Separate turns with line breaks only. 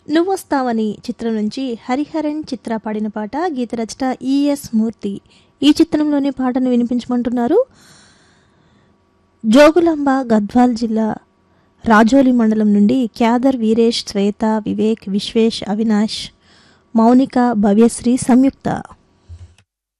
నువ్వొస్తావని చిత్రం నుంచి హరిహరన్ చిత్ర పాడిన పాట, గీత రచన ఈఎస్ మూర్తి. ఈ చిత్రంలోని పాటను వినిపించమంటున్నారు జోగులాంబ గద్వాల్ జిల్లా రాజోలి మండలం నుండి క్యాదర్ వీరేష్, శ్వేత, వివేక్, విశ్వేష్, అవినాష్, మౌనిక, భవ్యశ్రీ, సంయుక్త.